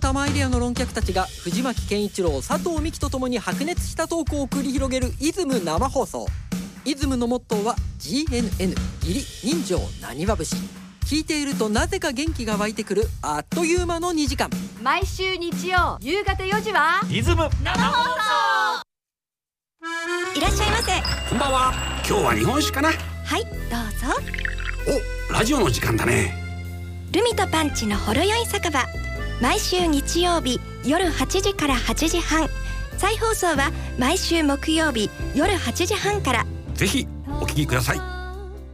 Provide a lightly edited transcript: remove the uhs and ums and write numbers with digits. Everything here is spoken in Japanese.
玉アイデアの論客たちが藤巻健一郎、佐藤美希とともに白熱したトークを繰り広げるイズム生放送。イズムのモットーは GNN 義理人情なにわ節。聞いているとなぜか元気が湧いてくるあっという間の2時間。 毎週日曜夕方4時はイズム生放送。 いらっしゃいませ。 こんばんは。今日は日本酒かな。 はい、どうぞ。 お、ラジオの時間だね。 ルミとパンチのほろ酔い酒場、毎週日曜日夜8時から8時半、再放送は毎週木曜日夜8時半から。 ぜひお聞きください。